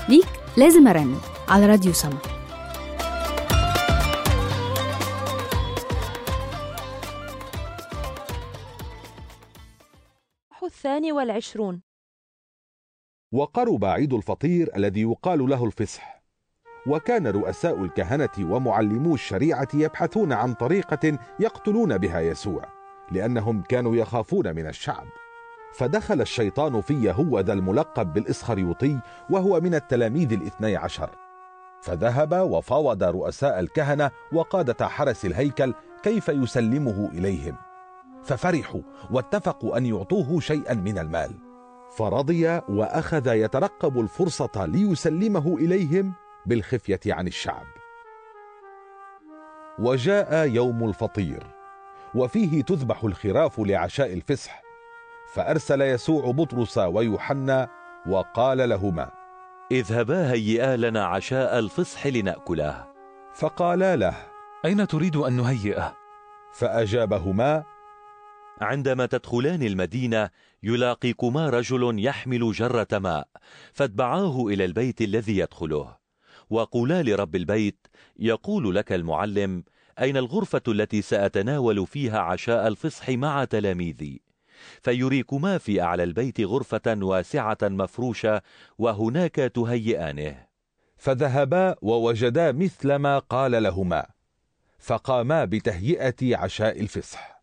ليك لازم أرنم على راديو سما. الثاني والعشرون. وقرب عيد الفطير الذي يقال له الفصح، وكان رؤساء الكهنة ومعلمو الشريعة يبحثون عن طريقة يقتلون بها يسوع، لأنهم كانوا يخافون من الشعب. فدخل الشيطان في يهوذا الملقب بالإسخريوطي، وهو من التلاميذ 12، فذهب وفاوض رؤساء الكهنة وقادة حرس الهيكل كيف يسلمه إليهم، ففرحوا واتفقوا أن يعطوه شيئا من المال، فرضي وأخذ يترقب الفرصة ليسلمه إليهم بالخفية عن الشعب. وجاء يوم الفطير، وفيه تذبح الخراف لعشاء الفصح، فأرسل يسوع بطرس ويوحنا وقال لهما: اذهبا هيئا لنا عشاء الفصح لنأكله. فقالا له: أين تريد أن نهيئه؟ فأجابهما: عندما تدخلان المدينة يلاقيكما رجل يحمل جرة ماء، فاتبعاه إلى البيت الذي يدخله، وقولا لرب البيت: يقول لك المعلم: أين الغرفة التي سأتناول فيها عشاء الفصح مع تلاميذي؟ فيريكما في أعلى البيت غرفة واسعة مفروشة، وهناك تهيئانه. فذهبا ووجدا مثل ما قال لهما، فقاما بتهيئة عشاء الفصح.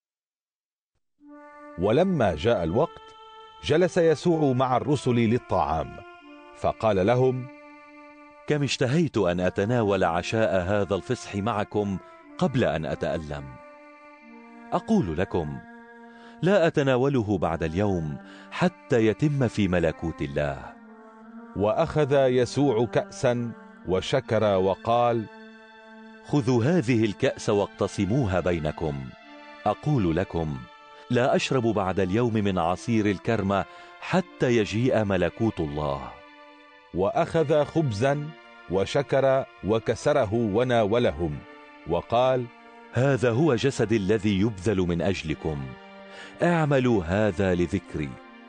ولما جاء الوقت جلس يسوع مع الرسل للطعام، فقال لهم: كم اشتهيت أن أتناول عشاء هذا الفصح معكم قبل أن أتألم. أقول لكم: لا أتناوله بعد اليوم حتى يتم في ملكوت الله. وأخذ يسوع كأسا وشكر وقال: خذوا هذه الكأس واقتسموها بينكم. أقول لكم: لا أشرب بعد اليوم من عصير الكرمة حتى يجيء ملكوت الله. وأخذ خبزا وشكر وكسره وناولهم وقال: هذا هو جسدي الذي يبذل من أجلكم، اعملوا هذا لذكري.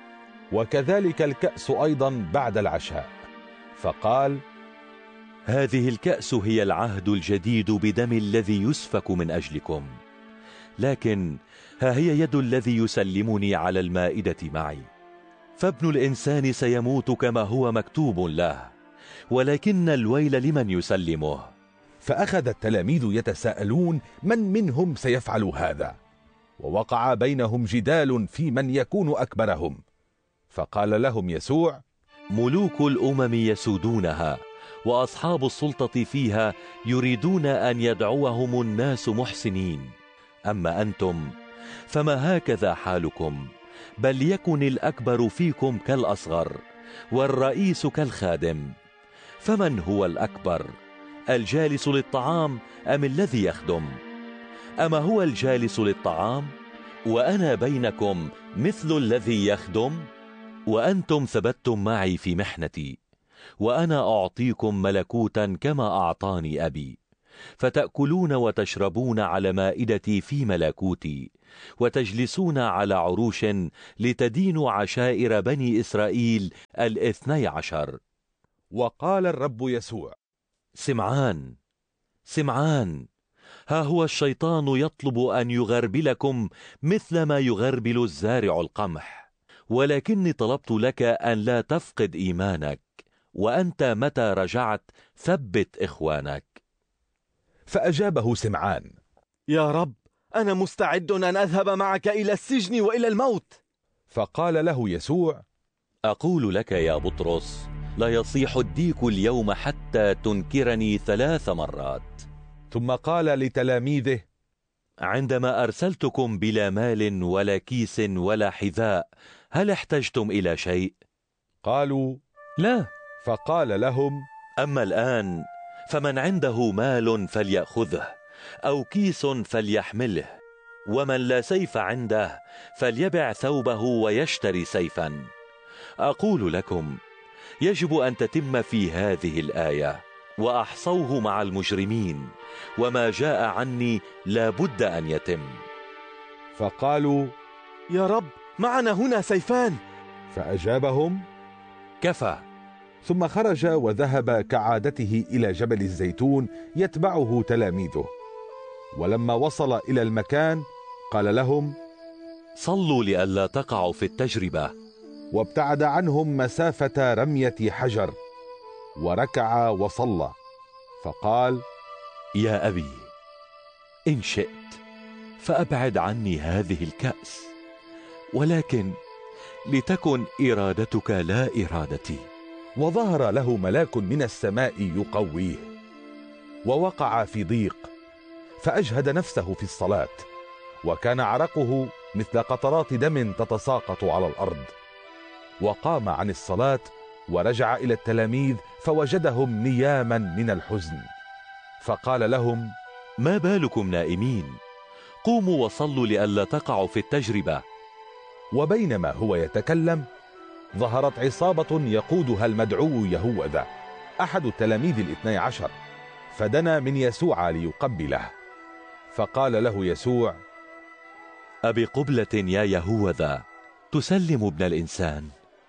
وكذلك الكأس أيضا بعد العشاء، فقال: هذه الكأس هي العهد الجديد بدم الذي يسفك من أجلكم، لكن ها هي يد الذي يسلمني على المائدة معي. فابن الإنسان سيموت كما هو مكتوب له، ولكن الويل لمن يسلمه. فأخذ التلاميذ يتساءلون من منهم سيفعل هذا، ووقع بينهم جدال في من يكون أكبرهم. فقال لهم يسوع: ملوك الأمم يسودونها، وأصحاب السلطة فيها يريدون أن يدعوهم الناس محسنين، أما أنتم فما هكذا حالكم، بل يكن الأكبر فيكم كالأصغر، والرئيس كالخادم. فمن هو الأكبر، الجالس للطعام أم الذي يخدم؟ أما هو الجالس للطعام؟ وأنا بينكم مثل الذي يخدم. وأنتم ثبتتم معي في محنتي، وأنا أعطيكم ملكوتا كما أعطاني أبي، فتأكلون وتشربون على مائدتي في ملكوتي، وتجلسون على عروش لتدينوا عشائر بني إسرائيل 12. وقال الرب يسوع: سمعان، سمعان، ها هو الشيطان يطلب أن يغربلكم مثل ما يغربل الزارع القمح، ولكني طلبت لك أن لا تفقد إيمانك، وأنت متى رجعت ثبت إخوانك. فأجابه سمعان: يا رب، أنا مستعد أن أذهب معك إلى السجن وإلى الموت. فقال له يسوع: أقول لك يا بطرس، لا يصيح الديك اليوم حتى تنكرني 3 مرات. ثم قال لتلاميذه: عندما أرسلتكم بلا مال ولا كيس ولا حذاء، هل احتجتم إلى شيء؟ قالوا: لا. فقال لهم: أما الآن فمن عنده مال فليأخذه، أو كيس فليحمله، ومن لا سيف عنده فليبع ثوبه ويشتري سيفا. أقول لكم: يجب أن تتم في هذه الآية: وأحصوه مع المجرمين، وما جاء عني لا بد أن يتم. فقالوا: يا رب، معنا هنا سيفان. فأجابهم: كفى، ثم خرج وذهب كعادته إلى جبل الزيتون يتبعه تلاميذه. ولما وصل إلى المكان قال لهم: صلوا لئلا تقعوا في التجربة. وابتعد عنهم مسافة رمية حجر، وركع وصلى، فقال: يا أبي، إن شئت فأبعد عني هذه الكأس، ولكن لتكن إرادتك لا إرادتي. وظهر له ملاك من السماء يقويه، ووقع في ضيق، فأجهد نفسه في الصلاة، وكان عرقه مثل قطرات دم تتساقط على الأرض. وقام عن الصلاة ورجع إلى التلاميذ فوجدهم نياما من الحزن، فقال لهم: ما بالكم نائمين؟ قوموا وصلوا لئلا تقعوا في التجربة. وبينما هو يتكلم ظهرت عصابة يقودها المدعو يهوذا أحد التلاميذ ال12، فدنا من يسوع ليقبله، فقال له يسوع: أبقبلة يا يهوذا تسلم ابن الإنسان؟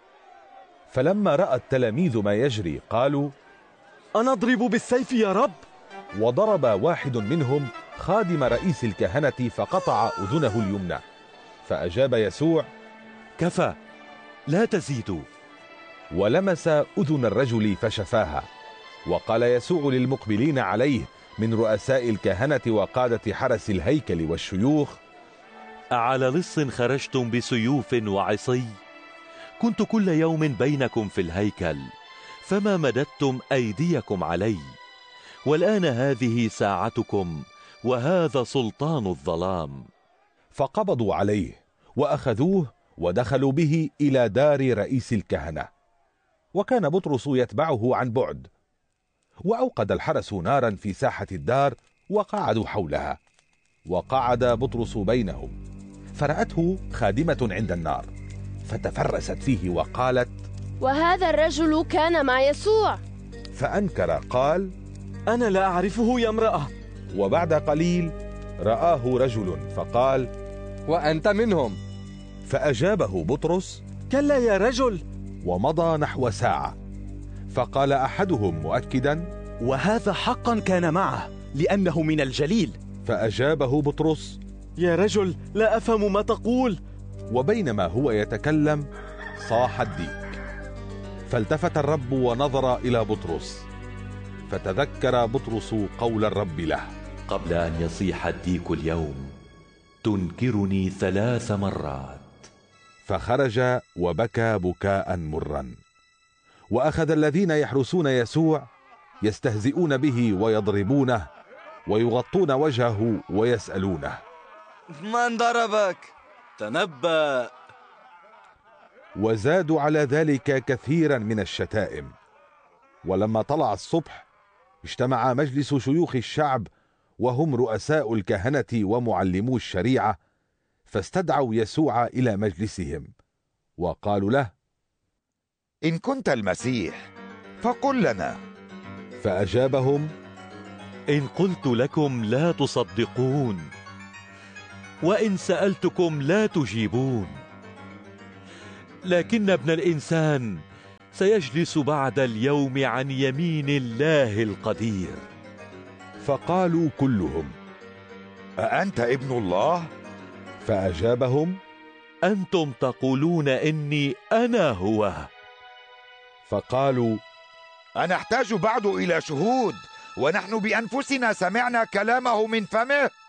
فلما رأى التلاميذ ما يجري قالوا: أنضرب بالسيف يا رب؟ وضرب واحد منهم خادم رئيس الكهنة فقطع أذنه اليمنى. فأجاب يسوع: كفى، لا تزيدوا. ولمس أذن الرجل فشفاها. وقال يسوع للمقبلين عليه من رؤساء الكهنة وقادة حرس الهيكل والشيوخ: أعلى لص خرجتم بسيوف وعصي؟ كنت كل يوم بينكم في الهيكل، فما مددتم أيديكم علي. والآن هذه ساعتكم، وهذا سلطان الظلام. فقبضوا عليه وأخذوه ودخلوا به إلى دار رئيس الكهنة. وكان بطرس يتبعه عن بعد. وأوقد الحرس نارا في ساحة الدار وقعدوا حولها، وقعد بطرس بينهم، فرأته خادمة عند النار، فتفرست فيه وقالت: وهذا الرجل كان مع يسوع. فأنكر قال: أنا لا أعرفه يا امرأة. وبعد قليل رآه رجل فقال: وأنت منهم. فأجابه بطرس: كلا يا رجل. ومضى نحو ساعة، فقال أحدهم مؤكدا: وهذا حقا كان معه، لأنه من الجليل. فأجابه بطرس: يا رجل، لا أفهم ما تقول. وبينما هو يتكلم صاح الديك، فالتفت الرب ونظر إلى بطرس، فتذكر بطرس قول الرب له: قبل أن يصيح الديك اليوم تنكرني 3 مرات. فخرج وبكى بكاء مرا. وأخذ الذين يحرسون يسوع يستهزئون به ويضربونه ويغطون وجهه ويسألونه: من ضربك؟ تنبأ. وزادوا على ذلك كثيرا من الشتائم. ولما طلع الصبح اجتمع مجلس شيوخ الشعب وهم رؤساء الكهنة ومعلمو الشريعة، فاستدعوا يسوع إلى مجلسهم وقالوا له: إن كنت المسيح فقل لنا. فأجابهم: إن قلت لكم لا تصدقون، وإن سألتكم لا تجيبون، لكن ابن الإنسان سيجلس بعد اليوم عن يمين الله القدير. فقالوا كلهم: أأنت ابن الله؟ فأجابهم: أنتم تقولون إني أنا هو. فقالوا: أنحتاج بعد إلى شهود؟ ونحن بأنفسنا سمعنا كلامه من فمه.